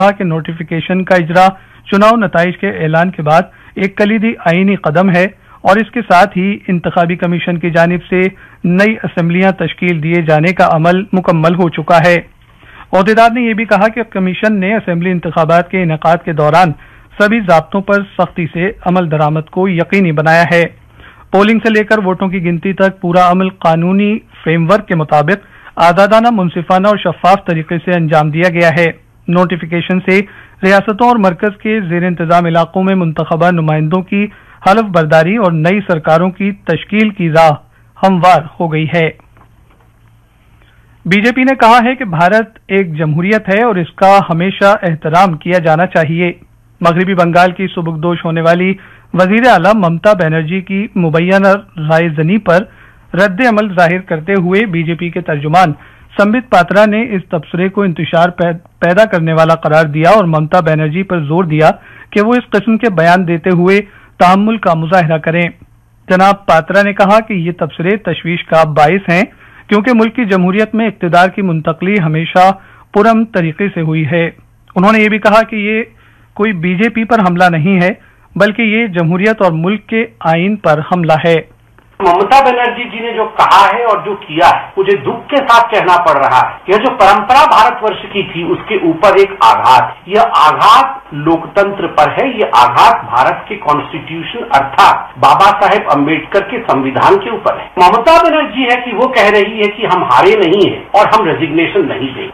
کہ نوٹیفیکیشن کا اجرا چناव نتائج کے اعلان کے بعد ایک کلیدی آئینی قدم ہے اور اس کے ساتھ ہی انتخابی کمیشن کی جانب سے نئی اسمبلیاں تشکیل دیے جانے کا عمل مکمل ہو چکا ہے۔ عہدیدار نے یہ بھی کہا کہ کمیشن نے اسمبلی انتخابات کے انعقاد کے دوران سبھی ضابطوں پر سختی سے عمل درآمد کو یقینی بنایا ہے۔ پولنگ سے لے کر ووٹوں کی گنتی تک پورا عمل قانونی فریم ورک کے مطابق آزادانہ، منصفانہ اور شفاف طریقے سے انجام دیا گیا ہے۔ نوٹیفیکیشن سے ریاستوں اور مرکز کے زیر انتظام علاقوں میں منتخبہ نمائندوں کی حلف برداری اور نئی سرکاروں کی تشکیل کی راہ ہموار ہو گئی ہے۔ بی جے پی نے کہا ہے کہ بھارت ایک جمہوریت ہے اور اس کا ہمیشہ احترام کیا جانا چاہیے۔ مغربی بنگال کی سبکدوش ہونے والی وزیر اعلیٰ ممتا بنرجی کی مبینہ رائے زنی پر رد عمل ظاہر کرتے ہوئے بی جے پی کے ترجمان سمبت پاترا نے اس تبصرے کو انتشار پیدا کرنے والا قرار دیا اور ممتا بنرجی پر زور دیا کہ وہ اس قسم کے بیان دیتے ہوئے تحمل کا مظاہرہ کریں۔ جناب پاترا نے کہا کہ یہ تبصرے تشویش کا باعث ہیں کیونکہ ملک کی جمہوریت میں اقتدار کی منتقلی ہمیشہ پرامن طریقے سے ہوئی ہے۔ انہوں نے یہ بھی کہا کہ یہ کوئی بی جے پی پر حملہ نہیں ہے بلکہ یہ جمہوریت اور ملک کے آئین پر حملہ ہے۔ ممتا بنرجی جی نے جو کہا ہے اور جو کیا ہے مجھے دکھ کے ساتھ کہنا پڑ رہا ہے، یہ جو پرمپرا بھارت ورش کی تھی اس کے اوپر ایک آگھات، یہ آگھات لوکتنتر پر ہے، یہ آگھات بھارت کے کانسٹیٹیوشن ارتھات بابا صاحب امبیڈکر کے سمویدھان کے اوپر ہے۔ ممتا بنرجی ہے کہ وہ کہہ رہی ہے کہ ہم ہارے نہیں ہیں اور ہم ریزگنیشن نہیں دیں۔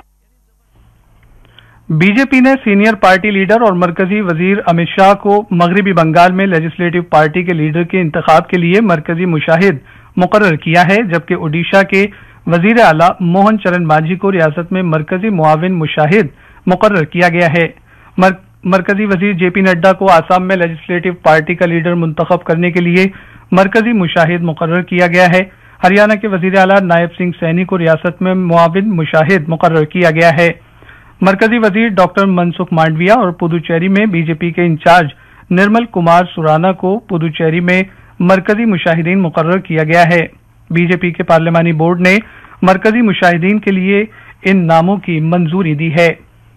بی جے پی نے سینئر پارٹی لیڈر اور مرکزی وزیر امت شاہ کو مغربی بنگال میں لیجسلیٹو پارٹی کے لیڈر کے انتخاب کے لیے مرکزی مشاہد مقرر کیا ہے، جبکہ اوڈیشہ کے وزیر اعلیٰ موہن چرن مانجھی کو ریاست میں مرکزی معاون مشاہد مقرر کیا گیا ہے۔ مرکزی وزیر جے پی نڈا کو آسام میں لیجسلیٹو پارٹی کا لیڈر منتخب کرنے کے لیے مرکزی مشاہد مقرر کیا گیا ہے۔ ہریانہ کے وزیر اعلیٰ نائب سنگھ سینی کو ریاست میں معاون مشاہد مقرر کیا گیا ہے۔ مرکزی وزیر ڈاکٹر منسکھ مانڈویا اور پدوچیری میں بی جے پی کے انچارج نرمل کمار سورانا کو پدوچیری میں مرکزی مشاہدین مقرر کیا گیا ہے۔ بی جے پی کے پارلیمانی بورڈ نے مرکزی مشاہدین کے لیے ان ناموں کی منظوری دی ہے۔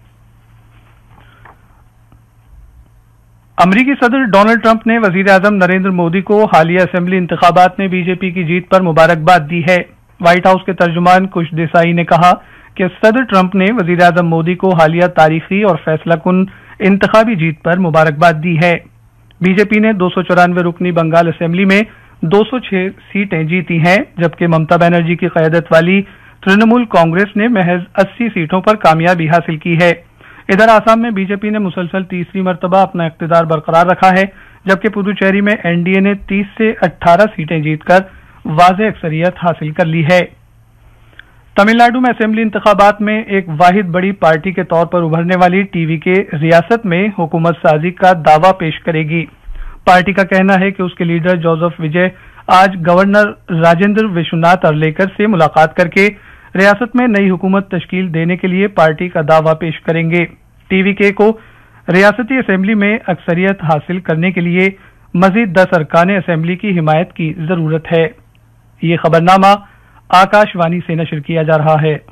امریکی صدر ڈونلڈ ٹرمپ نے وزیر اعظم نریندر مودی کو حالیہ اسمبلی انتخابات میں بی جے پی کی جیت پر مبارکباد دی ہے۔ وائٹ ہاؤس کے ترجمان کش دیسائی نے کہا کہ صدر ٹرمپ نے وزیر اعظم مودی کو حالیہ تاریخی اور فیصلہ کن انتخابی جیت پر مبارکباد دی ہے۔ بی جے پی نے 294 رکنی بنگال اسمبلی میں 206 سیٹیں جیتی ہیں، جبکہ ممتا بنرجی کی قیادت والی ترنمول کانگریس نے محض 80 سیٹوں پر کامیابی حاصل کی ہے۔ ادھر آسام میں بی جے پی نے مسلسل تیسری مرتبہ اپنا اقتدار برقرار رکھا ہے، جبکہ پدوچیری میں این ڈی اے نے 30 سے 18 سیٹیں جیت کر واضح اکثریت حاصل کر لی ہے۔ تمل ناڈو میں اسمبلی انتخابات میں ایک واحد بڑی پارٹی کے طور پر ابھرنے والی ٹی وی کے ریاست میں حکومت سازی کا دعویٰ پیش کرے گی۔ پارٹی کا کہنا ہے کہ اس کے لیڈر جوزف وجے آج گورنر راجندر وشوناتھ ارلیکر سے ملاقات کر کے ریاست میں نئی حکومت تشکیل دینے کے لیے پارٹی کا دعویٰ پیش کریں گے۔ ٹی وی کے کو ریاستی اسمبلی میں اکثریت حاصل کرنے کے لیے مزید 10 ارکان اسمبلی کی حمایت کی ضرورت ہے۔ یہ خبرنامہ آکاش وانی سے نشر کیا جا رہا ہے۔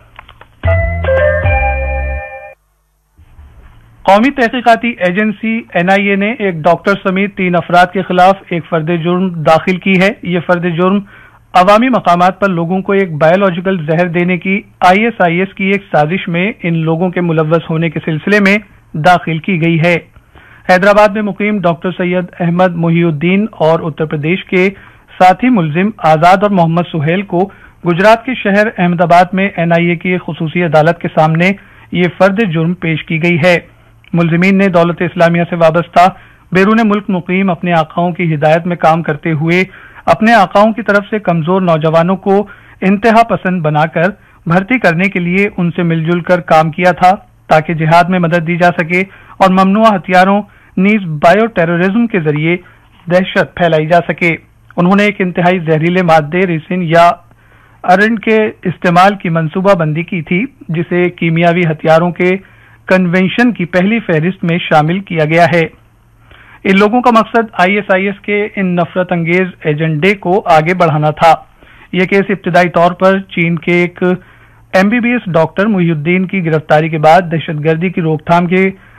قومی تحقیقاتی ایجنسی این آئی اے نے ایک ڈاکٹر سمیت 3 افراد کے خلاف ایک فرد جرم داخل کی ہے۔ یہ فرد جرم عوامی مقامات پر لوگوں کو ایک بایولوجیکل زہر دینے کی آئی ایس کی ایک سازش میں ان لوگوں کے ملوث ہونے کے سلسلے میں داخل کی گئی ہے۔ حیدرآباد میں مقیم ڈاکٹر سید احمد محی الدین اور اتر پردیش کے ساتھی ملزم آزاد اور محمد سہیل کو گجرات کے شہر احمد آباد میں این آئی اے کی خصوصی عدالت کے سامنے یہ فرد جرم پیش کی گئی ہے۔ ملزمین نے دولت اسلامیہ سے وابستہ بیرون ملک مقیم اپنے آقاؤں کی ہدایت میں کام کرتے ہوئے اپنے آقاؤں کی طرف سے کمزور نوجوانوں کو انتہا پسند بنا کر بھرتی کرنے کے لیے ان سے مل جل کر کام کیا تھا تاکہ جہاد میں مدد دی جا سکے اور ممنوعہ ہتھیاروں نیز بایو ٹیررزم کے ذریعے دہشت پھیلائی جا سکے۔ انہوں نے ایک انتہائی زہریلے مادے ریسن یا ارنڈ کے استعمال کی منصوبہ بندی کی تھی، جسے کیمیاوی ہتھیاروں کے کنونشن کی پہلی فہرست میں شامل کیا گیا ہے۔ ان لوگوں کا مقصد آئی ایس کے ان نفرت انگیز ایجنڈے کو آگے بڑھانا تھا۔ یہ کیس ابتدائی طور پر چین کے ایک MBBS डॉक्टर मुहिउद्दीन की गिरफ्तारी के बाद दहशतगर्दी की रोकथाम के